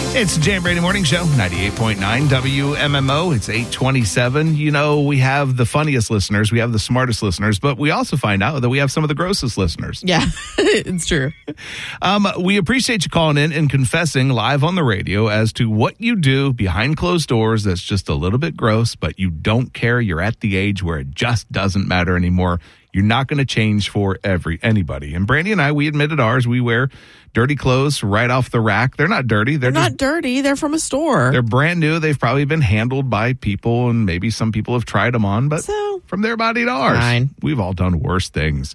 It's the Jay and Brady Morning Show, 98.9 WMMO. It's 8:27. You know, we have the funniest listeners. We have the smartest listeners, but we also find out that we have some of the grossest listeners. Yeah, it's true. We appreciate you calling in and confessing live on the radio as to what you do behind closed doors that's just a little bit gross, but you don't care. You're at the age where it just doesn't matter anymore. You're not going to change for anybody. And Brandy and I, we admitted ours. We wear dirty clothes right off the rack. They're not dirty. They're not dirty. They're from a store. They're brand new. They've probably been handled by people, and maybe some people have tried them on. But from their body to ours, fine. We've all done worse things.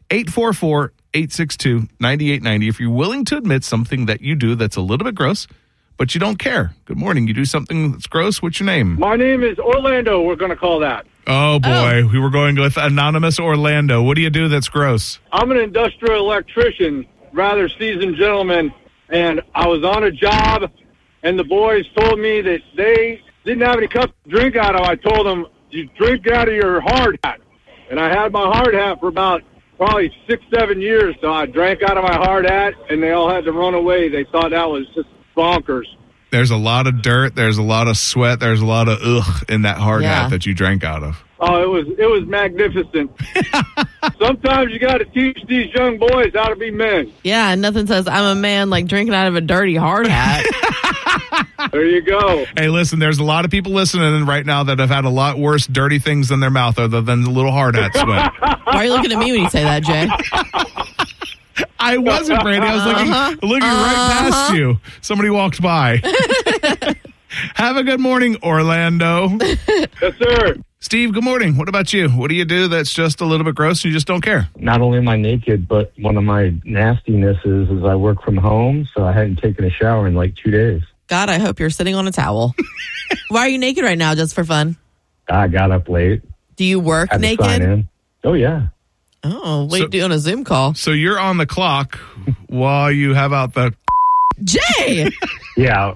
844-862-9890. If you're willing to admit something that you do that's a little bit gross, but you don't care. Good morning. You do something that's gross. What's your name? My name is Orlando. We're going to call that. Oh, boy. We were going with Anonymous Orlando. What do you do that's gross? I'm an industrial electrician, rather seasoned gentleman, and I was on a job, and the boys told me that they didn't have any cups to drink out of. I told them, you drink out of your hard hat. And I had my hard hat for about probably 6-7 years, so I drank out of my hard hat, and they all had to run away. They thought that was just bonkers. There's a lot of dirt. There's a lot of sweat. There's a lot of ugh in that hard hat that you drank out of. Oh, it was magnificent. Sometimes you got to teach these young boys how to be men. Yeah, and nothing says I'm a man like drinking out of a dirty hard hat. There you go. Hey, listen, there's a lot of people listening right now that have had a lot worse dirty things in their mouth other than the little hard hat sweat. Why are you looking at me when you say that, Jay? I wasn't, Brandy. I was looking right past you. Somebody walked by. Have a good morning, Orlando. Yes, sir. Steve, good morning. What about you? What do you do that's just a little bit gross and you just don't care? Not only am I naked, but one of my nastinesses is I work from home, so I hadn't taken a shower in like 2 days. God, I hope you're sitting on a towel. Why are you naked right now, just for fun? I got up late. Do you work had naked? To sign in. Oh, yeah. Oh, wait, do you on a Zoom call? So you're on the clock while you have out the... Jay! Yeah.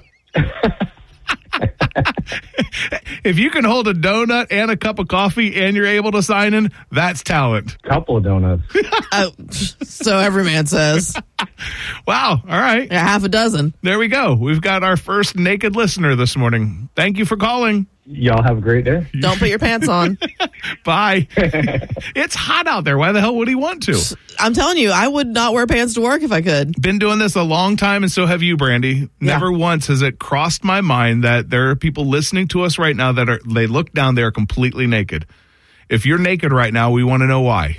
If you can hold a donut and a cup of coffee and you're able to sign in, that's talent. Couple of donuts. So every man says. Wow. All right. Yeah, half a dozen. There we go. We've got our first naked listener this morning. Thank you for calling. Y'all have a great day. Don't put your pants on. Bye. It's hot out there. Why the hell would he want to? I'm telling you, I would not wear pants to work if I could. Been doing this a long time, and so have you, Brandy. Never once has it crossed my mind that there are people listening to us right now that they look down, they are completely naked. If you're naked right now, we want to know why.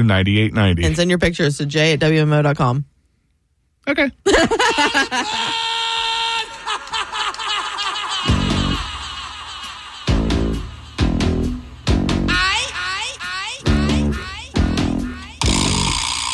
844-862-9890. And send your pictures to jay@wmo.com. Okay.